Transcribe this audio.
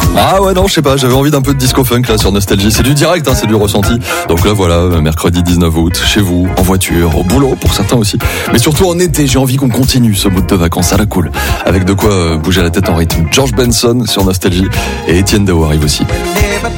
Ah ouais, non, je sais pas, j'avais envie d'un peu de disco funk là sur Nostalgie. C'est du direct, hein, c'est du ressenti. Donc là voilà, mercredi 19 août, chez vous, en voiture, au boulot pour certains aussi. Mais surtout en été, j'ai envie qu'on continue ce mood de vacances à la cool. Avec de quoi bouger la tête en rythme. George Benson sur Nostalgie et Etienne Dao arrive aussi. Never